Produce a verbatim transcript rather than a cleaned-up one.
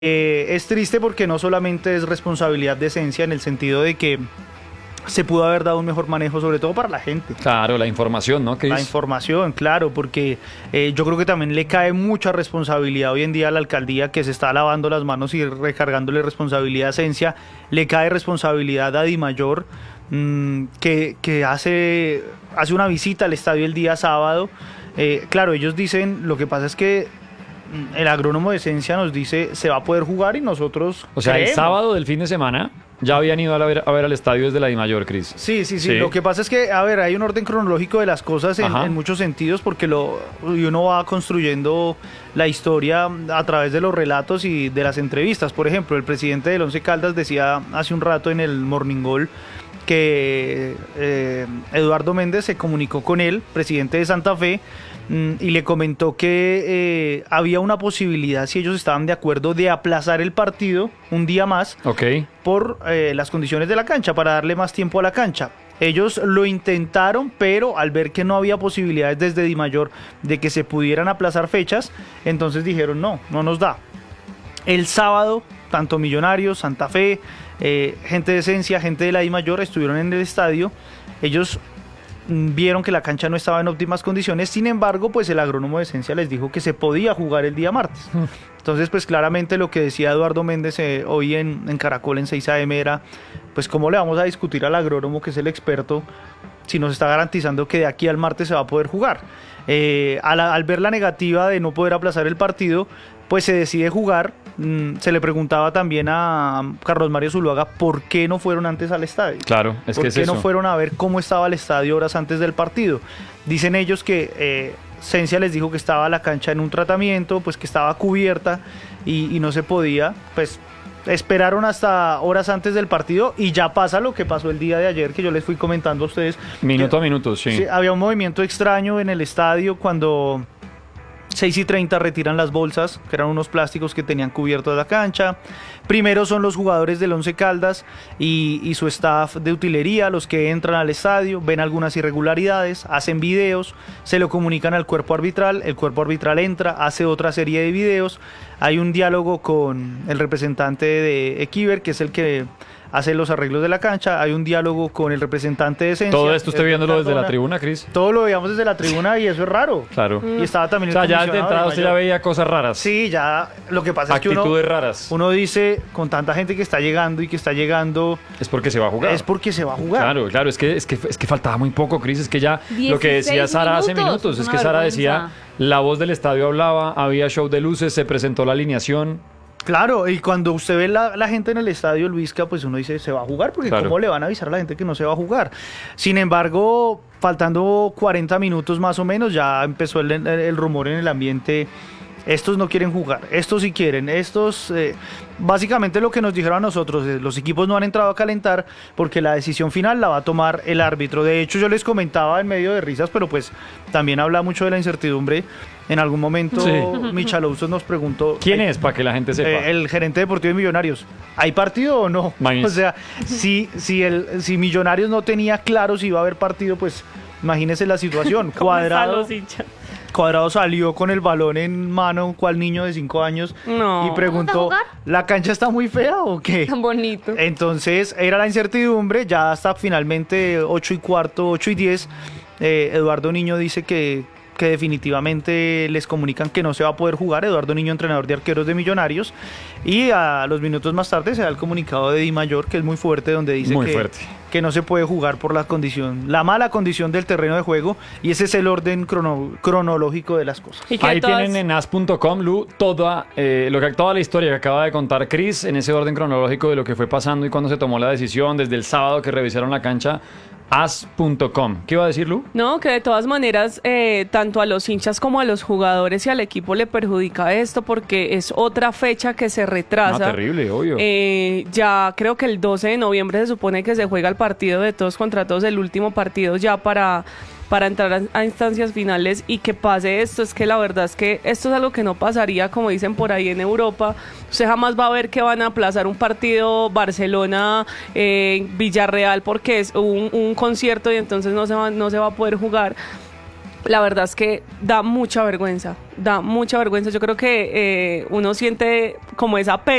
Eh, es triste porque no solamente es responsabilidad de Esencia en el sentido de que se pudo haber dado un mejor manejo, sobre todo para la gente. Claro, la información, ¿no, Cris? La información, claro, porque eh, yo creo que también le cae mucha responsabilidad hoy en día a la alcaldía, que se está lavando las manos y recargándole responsabilidad a Esencia. Le cae responsabilidad a Dimayor, mmm, que, que hace, hace una visita al estadio el día sábado. Eh, claro, ellos dicen, lo que pasa es que el agrónomo de Esencia nos dice se va a poder jugar y nosotros O sea, creemos. El sábado del fin de semana ya habían ido a ver, a ver al estadio desde la Dimayor, Cris. Sí, sí, sí, sí. Lo que pasa es que, a ver, hay un orden cronológico de las cosas en, en muchos sentidos porque lo, y uno va construyendo la historia a través de los relatos y de las entrevistas. Por ejemplo, el presidente del Once Caldas decía hace un rato en el Morning Call que eh, Eduardo Méndez se comunicó con él, presidente de Santa Fe, y le comentó que eh, había una posibilidad, si ellos estaban de acuerdo, de aplazar el partido un día más okay. por eh, las condiciones de la cancha, para darle más tiempo a la cancha. Ellos lo intentaron, pero al ver que no había posibilidades desde Dimayor de que se pudieran aplazar fechas, entonces dijeron no, no nos da. El sábado, tanto Millonarios, Santa Fe, eh, gente de Esencia, gente de la Dimayor estuvieron en el estadio. Ellos vieron que la cancha no estaba en óptimas condiciones, sin embargo, pues el agrónomo de Esencia les dijo que se podía jugar el día martes. Entonces, pues claramente lo que decía Eduardo Méndez eh, hoy en, en Caracol en seis a eme era, pues cómo le vamos a discutir al agrónomo, que es el experto, si nos está garantizando que de aquí al martes se va a poder jugar. Eh, al, al ver la negativa de no poder aplazar el partido, pues se decide jugar. Mm, se le preguntaba también a Carlos Mario Zuluaga por qué no fueron antes al estadio. Claro, es ¿Por que es qué eso. no fueron a ver cómo estaba el estadio horas antes del partido? Dicen ellos que eh, Esencia les dijo que estaba la cancha en un tratamiento, pues que estaba cubierta y, y no se podía, pues esperaron hasta horas antes del partido y ya pasa lo que pasó el día de ayer, que yo les fui comentando a ustedes. Minuto que, a minuto, sí. sí. Había un movimiento extraño en el estadio cuando seis y treinta retiran las bolsas, que eran unos plásticos que tenían cubierto la cancha. Primero son los jugadores del Once Caldas y, y su staff de utilería los que entran al estadio, ven algunas irregularidades, hacen videos, se lo comunican al cuerpo arbitral, el cuerpo arbitral entra, hace otra serie de videos, hay un diálogo con el representante de Equiver, que es el que hace los arreglos de la cancha, hay un diálogo con el representante de Esencia. Todo esto usted viéndolo desde la tribuna, Cris. Todo lo veíamos desde la tribuna y eso es raro. Claro. Mm. Y estaba también o sea, el ya de entrada usted ya veía cosas raras. Sí, ya lo que pasa Actitudes es que uno, raras. uno dice, con tanta gente que está llegando y que está llegando, es porque se va a jugar. Es porque se va a jugar. Claro, claro, es que, es que, es que faltaba muy poco, Cris. Es que ya lo que decía Sara hace minutos, es que Sara decía, la voz del estadio hablaba, había show de luces, se presentó la alineación. Claro, y cuando usted ve la, la gente en el estadio Luisca, pues uno dice, se va a jugar, porque claro. ¿Cómo le van a avisar a la gente que no se va a jugar? Sin embargo, faltando cuarenta minutos más o menos, ya empezó el, el, el rumor en el ambiente. Estos no quieren jugar, estos sí quieren, estos... Eh, básicamente lo que nos dijeron a nosotros es, los equipos no han entrado a calentar porque la decisión final la va a tomar el árbitro. De hecho, yo les comentaba en medio de risas, pero pues también habla mucho de la incertidumbre. En algún momento, sí. Michalousos nos preguntó... ¿Quién es, para que la gente sepa? Eh, el gerente deportivo de Millonarios. ¿Hay partido o no? Imagínese. O sea, si, si, el, si Millonarios no tenía claro si iba a haber partido, pues imagínese la situación. Cuadrado... Cuadrado salió con el balón en mano, cual niño de cinco años, no. Y preguntó, ¿la cancha está muy fea o qué? Tan bonito. Entonces era la incertidumbre, ya hasta finalmente ocho y cuarto, ocho y diez, eh, Eduardo Niño dice que, que definitivamente les comunican que no se va a poder jugar. Eduardo Niño, entrenador de arqueros de Millonarios, y a los minutos más tarde se da el comunicado de Dimayor, que es muy fuerte, donde dice muy que... fuerte. que no se puede jugar por la condición, la mala condición del terreno de juego, y ese es el orden crono, cronológico de las cosas. Ahí todas... tienen en as punto com, Lu, toda, eh, lo que, toda la historia que acaba de contar Cris, en ese orden cronológico de lo que fue pasando y cuando se tomó la decisión, desde el sábado que revisaron la cancha, as punto com. ¿Qué iba a decir, Lu? No, que de todas maneras, eh, tanto a los hinchas como a los jugadores y al equipo le perjudica esto, porque es otra fecha que se retrasa. No, terrible, obvio. Eh, ya creo que el doce de noviembre se supone que se juega el partido de todos contra todos, el último partido ya para... para entrar a, a instancias finales, y que pase esto, es que la verdad es que esto es algo que no pasaría, como dicen por ahí en Europa. Usted jamás va a ver que van a aplazar un partido Barcelona, eh, Villarreal, porque es un, un concierto y entonces no se va, no se va a poder jugar. La verdad es que da mucha vergüenza, da mucha vergüenza. Yo creo que eh, uno siente como esa pena